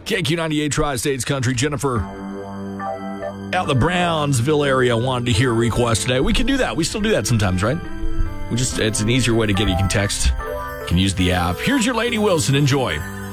KQ98 Tri-States Country. Jennifer out the Brownsville area wanted to hear a request today. We can do that. We still do that sometimes, right? It's an easier way to get it. You can text. You can use the app. Here's your Lady Wilson. Enjoy.